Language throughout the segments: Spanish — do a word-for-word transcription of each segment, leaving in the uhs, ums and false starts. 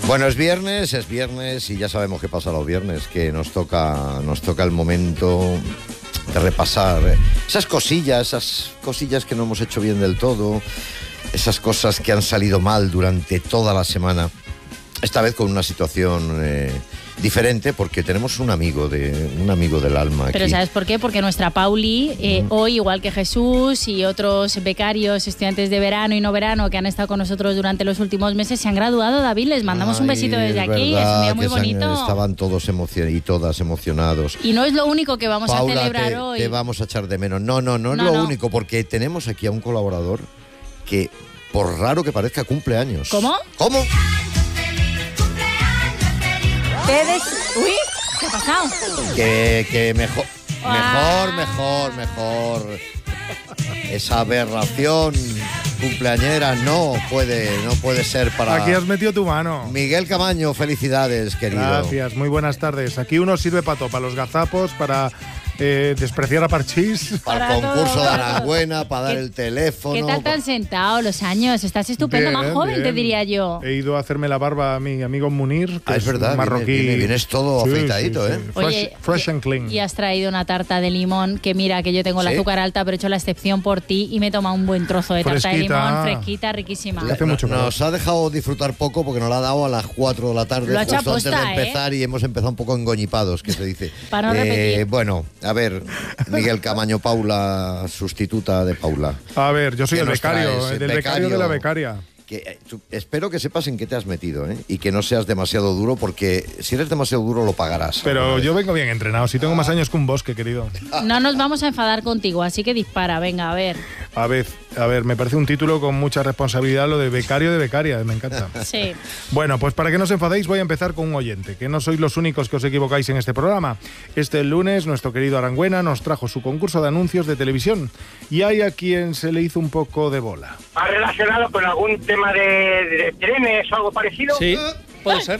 Bueno, es viernes, es viernes y ya sabemos qué pasa los viernes, que nos toca, nos toca el momento de repasar esas cosillas, esas cosillas que no hemos hecho bien del todo, esas cosas que han salido mal durante toda la semana. Esta vez con una situación eh, diferente, porque tenemos un amigo de un amigo del alma aquí. Pero ¿sabes por qué? Porque nuestra Pauli, eh, mm. hoy, igual que Jesús y otros becarios, estudiantes de verano y no verano que han estado con nosotros durante los últimos meses, se han graduado, David. Les mandamos Ay, un besito desde aquí. Es un día muy bonito. Han, estaban todos emocion- y todas emocionados. Y no es lo único que vamos Paula, a celebrar te, hoy. Te vamos a echar de menos. No, no, no es no, lo no. único, porque tenemos aquí a un colaborador que, por raro que parezca, cumple años. ¿Cómo? ¿Cómo? Ustedes... Uy, ¿qué ha pasado? Que, que mejor, mejor, mejor, mejor. Esa aberración cumpleañera no puede, no puede ser para... Aquí has metido tu mano. Miguel Camaño, felicidades, querido. Gracias, muy buenas tardes. Aquí uno sirve para todo, para los gazapos, para... Eh, despreciar a Parchís. Para, para el concurso todo, de Arangüena, para dar el teléfono. ¿Qué tal tan sentado los años? Estás estupendo, bien, más joven, bien. Te diría yo. He ido a hacerme la barba a mi amigo Munir, que ah, es, es verdad, marroquí. Viene, viene, vienes todo sí, afeitadito, sí, ¿eh? Sí. Fresh, Oye, fresh and clean. Y has traído una tarta de limón, que mira, que yo tengo el ¿Sí? azúcar alta, pero he hecho la excepción por ti y me he tomado un buen trozo de fresquita. tarta de limón, fresquita, riquísima. La, hace mucho nos, nos ha dejado disfrutar poco porque nos la ha dado a las cuatro de la tarde, Lo justo aposta, antes de empezar, ¿eh? Y hemos empezado un poco engoñipados, que se dice. Para no eh, repetir. Bueno, a ver... Miguel Camaño, Paula, sustituta de Paula. A ver, yo soy el becario, traes, el del becario, becario de la becaria. Que, eh, tú, espero que sepas en qué te has metido, ¿eh? Y que no seas demasiado duro, porque si eres demasiado duro lo pagarás. Pero yo vengo bien entrenado, si tengo más años que un bosque, querido. No nos vamos a enfadar contigo, así que dispara, venga, a ver. A ver, a ver, me parece un título con mucha responsabilidad, lo de becario de becaria, me encanta. Sí. Bueno, pues para que no os enfadéis voy a empezar con un oyente, que no sois los únicos que os equivocáis en este programa. Este lunes nuestro querido Arangüena nos trajo su concurso de anuncios de televisión y hay a quien se le hizo un poco de bola. ¿Ha relacionado con algún tema de, de trenes o algo parecido? Sí, puede ser.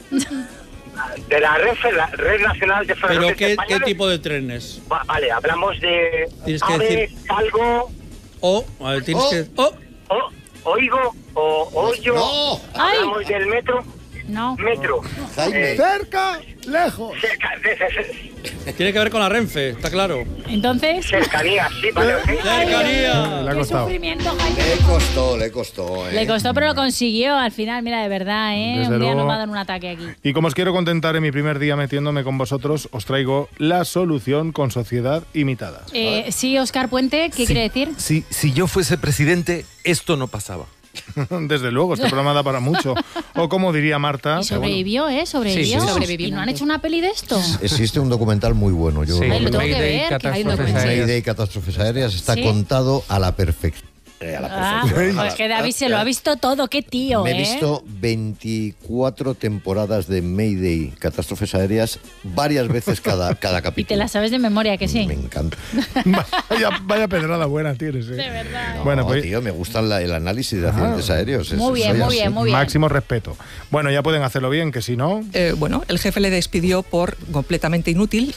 De la red, la red nacional de ferrocarriles. ¿Pero qué, qué tipo de trenes? Va, vale, hablamos de tienes que aves, decir algo... O, a ver, tienes o, que... O, o, oigo, o hoyo... No. Hablamos Ay. del metro... No. Metro. Jaime. Eh, Cerca, lejos. cerca, de, de, de, tiene que ver con la Renfe, está claro. Entonces... cercanía, sí, vale. ¿Okay? ¡Cercanía! Le ha Qué costado. sufrimiento, Jaime. Le costó, le costó, ¿eh? Le costó, pero lo consiguió al final, mira, de verdad, ¿eh? Desde un día luego. nos va a dar un ataque aquí. Y como os quiero contentar en mi primer día metiéndome con vosotros, os traigo la solución con sociedad imitada. Eh, sí, Óscar Puente, ¿qué Sí, quiere decir? Si, si yo fuese presidente, esto no pasaba. Desde luego, este programa da para mucho. O como diría Marta... Y sobrevivió, ¿eh? Sobrevivió. Sí, sí, sí. Sobrevivió. ¿Y no han hecho una peli de esto? Existe un documental muy bueno. Yo Sí. lo Ay, lo tengo que Mayday, ver, que hay un catástrofes documental. aéreas. Mayday, catástrofes aéreas, está ¿Sí? contado a la perfección. Eh, a la Ah, perfección. pues que David se lo ha visto todo, qué tío, Me ¿eh? he visto veinticuatro temporadas de Mayday, catástrofes aéreas, varias veces cada, cada Y capítulo. te la sabes de memoria, que sí. Me encanta. Vaya, vaya pedrada buena tienes, ¿eh? De verdad. No, Bueno, pues- tío, me gusta la- el análisis de accidentes aéreos. Muy Es- bien, soy muy así. bien, muy bien. Máximo respeto. Bueno, ya pueden hacerlo bien, que si no... Eh, bueno, el jefe le despidió por completamente inútil.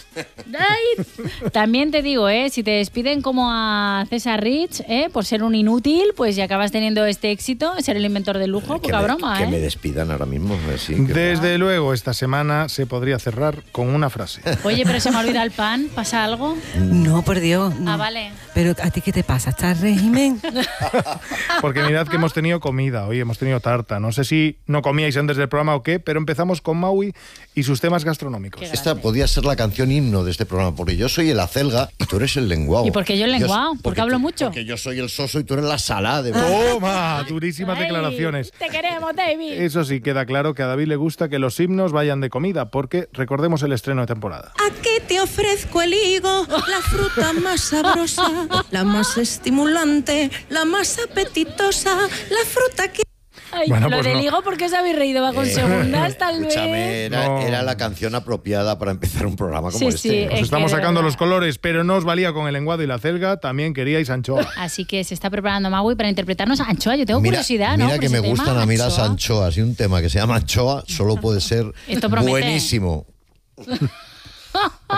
Ay, también te digo, ¿eh? Si te despiden como a César Rich, ¿eh? Por ser un inútil, pues ya acabas teniendo este éxito, ser el inventor del lujo, que poca me, broma, que ¿eh? me despidan ahora mismo. Así que- Desde luego, esta semana se podría cerrar con una frase. Oye, pero se me olvida el pan, ¿pasa algo? No, por Dios. No. Ah, vale. Pero ¿a ti qué te pasa? ¿Estás régimen? Porque mirad que hemos tenido comida, hoy hemos tenido tarta. No sé si no comíais antes del programa o qué, pero empezamos con Maui y sus temas gastronómicos. Qué Esta podía ser la canción himno de este programa, porque yo soy el acelga y tú eres el lenguao. ¿Y por qué yo el lenguao? Yo- ¿Porque hablo tú- mucho? Porque yo soy el soso y tú eres la sala de... ¡Toma! Durísimas Ay, declaraciones. Te queremos, David. Eso sí, queda claro que a David le gusta que los himnos vayan de comida, porque recordemos el estreno de temporada. Aquí te ofrezco el higo, la fruta más sabrosa, la más estimulante, la más apetitosa, la fruta que... Ay, Bueno, lo pues del no. higo, ¿por qué os habéis reído? Va con segundas, tal vez. Escúchame, era, No. era la canción apropiada para empezar un programa como Sí, este. sí, Os es estamos que de sacando verdad. los colores, pero no os valía con el lenguado y la celga, también queríais anchoa. Así que se está preparando Maui para interpretarnos a Anchoa. Yo tengo Mira, curiosidad, ¿no? mira por que ese me tema, gustan a mí las Anchoa. anchoas y un tema que se llama anchoa solo puede ser Esto promete. buenísimo.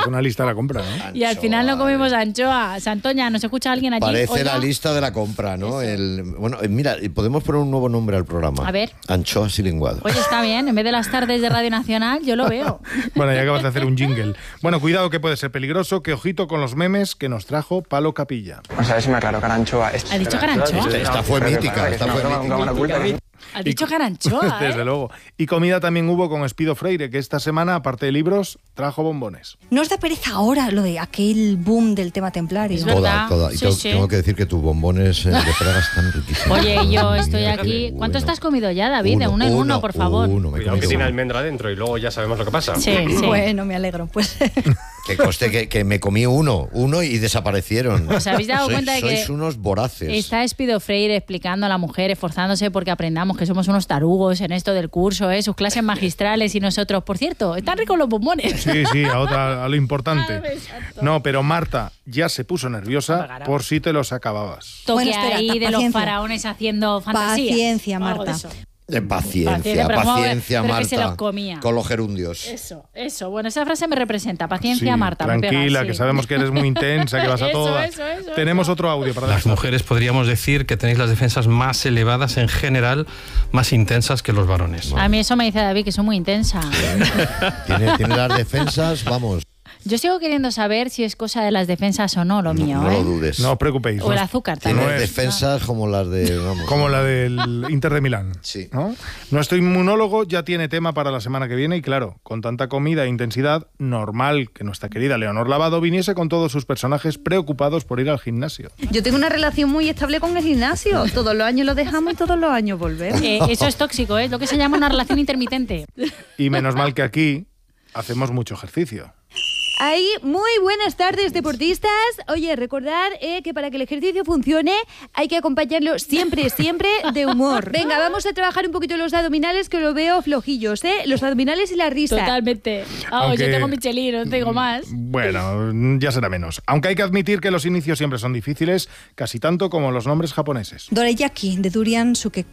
parece una lista de la compra, ¿no? Y al final no comimos anchoa. Santoña, ¿nos escucha alguien allí? Parece Oiga. la lista de la compra, ¿no? El, bueno, eh, mira, podemos poner un nuevo nombre al programa. A ver. Anchoas y linguado. Oye, está bien, en vez de las tardes de Radio Nacional, yo lo veo. Bueno, ya acabas de hacer un jingle. Bueno, cuidado que puede ser peligroso, que ojito con los memes que nos trajo Palo Capilla. Vamos a ver si me aclaro, caranchoa. ¿Ha dicho caranchoa? Esta, esta fue mítica, esta fue mítica. Ha dicho caranchoa, ¿eh? Desde luego. Y comida también hubo con Espido Freire, que esta semana, aparte de libros, trajo bombones. ¿No os da pereza ahora lo de aquel boom del tema templario? Es Toda, verdad. toda. Y Sí, tengo, sí. tengo que decir que tus bombones eh, de Praga están riquísimos. Oye, yo Madre estoy mía, aquí. qué ¿Cuántos bueno. te has comido ya, David? De Uno, uno en uno, uno, por favor. Uno, me he Cuidado que comido tiene uno. almendra dentro y luego ya sabemos lo que pasa. Sí, sí. Bueno, me alegro. Pues Que coste que, que me comí uno, uno y desaparecieron. ¿Os habéis dado Sois- cuenta de que sois unos voraces. Está Espido Freire explicando a la mujer, esforzándose porque aprendamos que somos unos tarugos en esto del curso, ¿eh? Sus clases magistrales y nosotros, por cierto, están ricos los bombones. Sí, sí, a, otra, a lo importante. Madre santa. No, pero Marta ya se puso nerviosa Pagará. por si te los acababas. Toque Bueno, espera, ahí de los paciencia. faraones haciendo fantasía. Paciencia, O algo de Marta. eso. De paciencia, Paciencia, pero ¿cómo- paciencia, pero que Marta. se los comía? Con los gerundios. Eso, eso. Bueno, esa frase me representa. Paciencia, Sí, Marta. me tranquila, pegas, sí. que sabemos que eres muy intensa, que vas a Eso, todas. eso, eso, Tenemos eso. otro audio para Las demostrar. mujeres podríamos decir que tenéis las defensas más elevadas en general, más intensas que los varones. A mí eso me dice David, que soy muy intensa. Tiene, tiene las defensas, vamos, Yo sigo queriendo saber si es cosa de las defensas o no, lo mío, no ¿eh? lo dudes. No os preocupéis. O el no- azúcar Tiene también. No es. defensas como las de... Vamos, Como la del Inter de Milán. Sí. ¿no? Nuestro inmunólogo ya tiene tema para la semana que viene y claro, con tanta comida e intensidad, normal que nuestra querida Leonor Lavado viniese con todos sus personajes preocupados por ir al gimnasio. yo tengo una relación muy estable con el gimnasio. Todos los años lo dejamos y todos los años volvemos. Eh, eso es tóxico, ¿eh? Es lo que se llama una relación intermitente. Y menos mal que aquí hacemos mucho ejercicio. Ahí, muy buenas tardes, deportistas. Oye, recordad eh, que para que el ejercicio funcione hay que acompañarlo siempre, siempre de humor. Venga, vamos a trabajar un poquito los abdominales, que lo veo flojillos, ¿eh? Los abdominales y la risa. Totalmente. Vamos, Aunque- yo tengo Michelin, no tengo más. Bueno, ya será menos. Aunque hay que admitir que los inicios siempre son difíciles, casi tanto como los nombres japoneses. Dorayaki, de Durian Suke,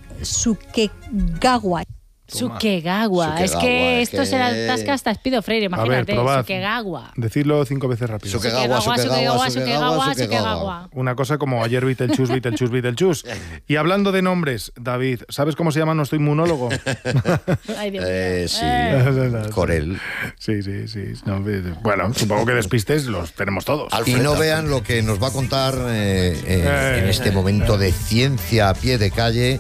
Sukegawa. Sukegawa. Es Sukegawa, que es esto que- se la atasca hasta Espido Freire, A ver, imagínate. probad. Sukegawa. Decirlo cinco veces rápido. Sukegawa, Sukegawa, Sukegawa, Sukegawa. Una cosa como ayer Vitelchus, Vitelchus, Vitelchus. Y hablando de nombres, David, ¿sabes cómo se llama nuestro inmunólogo? Ay, Dios mío. Eh, sí, Eh. Corel. Sí, sí, sí. No, bueno, supongo que despistes los tenemos todos. Y no vean lo que nos va a contar eh, eh, Eh, en este momento de ciencia a pie de calle.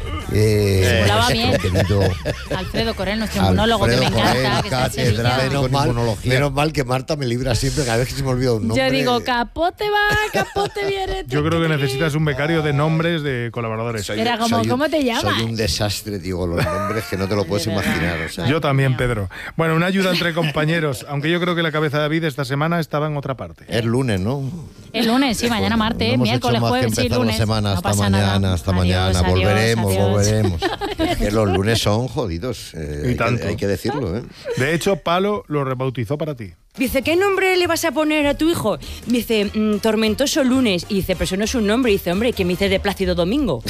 Eh, Volaba bien. nuestro querido Alfredo Corel, nuestro inmunólogo, que me Alfredo encanta. Corel, Que está en catedrático Sevilla. en Menos mal, inmunología. menos mal que Marta me libra siempre cada vez que se me olvida un nombre. Yo digo, capote va, capote viene. Yo creo que necesitas un becario de nombres de colaboradores. Soy- Era como, soy un- ¿cómo te llamas? Soy un desastre, digo, los nombres que no te lo puedes imaginar. O sea. Yo también, Pedro. Bueno, una ayuda entre compañeros, aunque yo creo que la cabeza de David esta semana estaba en otra parte. Es lunes, ¿no? El lunes, sí, mañana No martes, hemos miércoles, hecho más jueves, que sí, empezar lunes. la semana. No Hasta pasa mañana, nada. hasta Adiós, mañana. adiós, volveremos, adiós. volveremos. Que los lunes son jodidos. eh, Y hay, tanto. que, hay que decirlo, ¿eh? De hecho, Palo lo rebautizó para ti. Dice, ¿qué nombre le vas a poner a tu hijo? Dice, mm, Tormentoso Lunes. Y dice, pero eso no es un nombre. Y dice, hombre, ¿qué me dices de Plácido Domingo?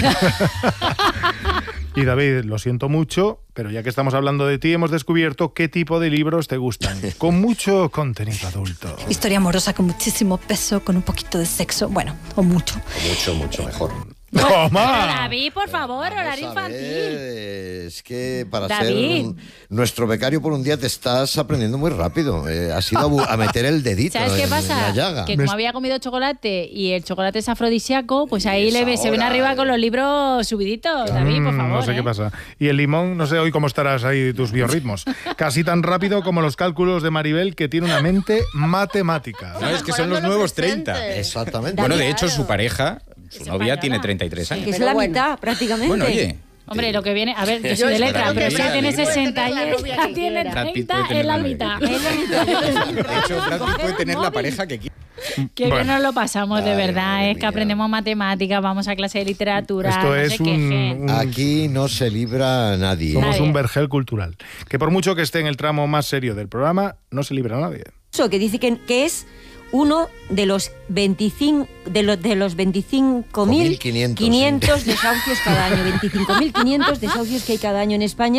Y David, lo siento mucho, pero ya que estamos hablando de ti, hemos descubierto qué tipo de libros te gustan. Con mucho contenido adulto. Historia amorosa con muchísimo peso, con un poquito de sexo, bueno, o mucho. Mucho, mucho mejor. ¡Toma! David, por favor, horario Vamos a infantil. ver, es que para David. ser un- nuestro becario por un día te estás aprendiendo muy rápido. Eh, has ido a, bu- a meter el dedito ¿Sabes qué en, pasa? en la llaga. Que como había comido chocolate y el chocolate es afrodisíaco, pues ahí le ve- se ven arriba con los libros subiditos. David, por Mm, favor. no sé ¿eh? qué pasa. Y el limón, no sé hoy cómo estarás ahí de tus biorritmos. Casi tan rápido como los cálculos de Maribel, que tiene una mente matemática. No, es que son los nuevos treinta. Exactamente. Bueno, de hecho, su pareja, su novia, tiene treinta y tres años. Que es la mitad, prácticamente. Bueno, oye. Hombre, lo que viene, a ver, yo Yo soy de es letra, para pero que si ella vea, tiene digo. sesenta y ella tiene Brad Pitt treinta, puede tener es la la mitad. novia. Es la mitad. De hecho, Brad Pitt puede tener la pareja que quiere. Qué bien Bueno. nos lo pasamos, de Ay, verdad. madre Es que mía. aprendemos matemáticas, vamos a clase de literatura. Esto no es se un, quejen. un- Aquí no se libra nadie. somos Nadie. un vergel cultural. Que por mucho que esté en el tramo más serio del programa, no se libra a nadie. Eso, que dice que, que es uno de los veinticinco de los de los veinticinco mil quinientos, quinientos desahucios cada año, veinticinco mil quinientos desahucios que hay cada año en España.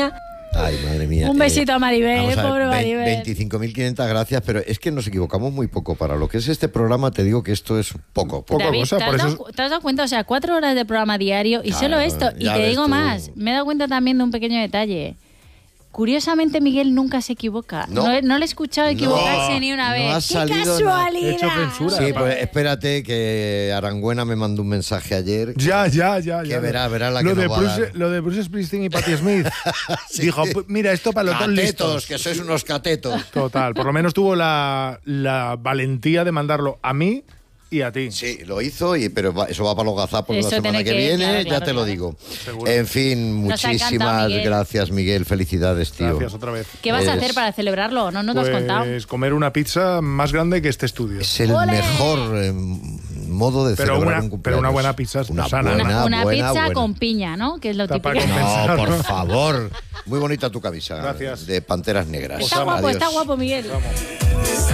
Ay, madre mía. Un besito a Maribel, vamos a ver, pobre ve- Maribel. veinticinco mil quinientas gracias, pero es que nos equivocamos muy poco. Para lo que es este programa, te digo que esto es poco. poco. David, ¿te, has dado, ¿te has dado cuenta? O sea, cuatro horas de programa diario y Claro, solo esto. Y ya te ves digo tú. más, me he dado cuenta también de un pequeño detalle. Curiosamente, Miguel nunca se equivoca. No. No, no le he escuchado equivocarse No, ni una no vez. ha ¡Qué salido casualidad! Hecho censura. Sí, pues espérate que Arangüena me mandó un mensaje ayer. Ya, ya, ya. Que ya. verá, verá la lo que de nos va a Bruce, dar. Lo de Bruce Springsteen y Patti Smith. Dijo, "Pu- mira, esto para los dos Catetos, listos. que sois unos catetos. Total, por lo menos tuvo la, la valentía de mandarlo a mí y a ti. Sí, lo hizo, y, pero va- eso va para los gazapos de la Eso semana tiene que, que- viene, claro, ya claro, te lo claro. digo. Seguro. En fin, Nos ha encantado, muchísimas Miguel. gracias, Miguel. Felicidades, tío. Gracias otra vez. ¿Qué vas a Es- hacer para celebrarlo? No nos lo has contado. Pues comer una pizza más grande que este estudio. Es el ¡Ole! mejor eh, modo de Pero celebrar una- un cumpleaños. pero una buena pizza es Una sana. buena, Una, una buena, pizza buena. con piña, ¿no? Que es lo Está típico. para compensar. No, por favor. Muy bonita tu camisa. Gracias. De Panteras Negras. Está guapo, Adiós. está guapo, Miguel. Vamos.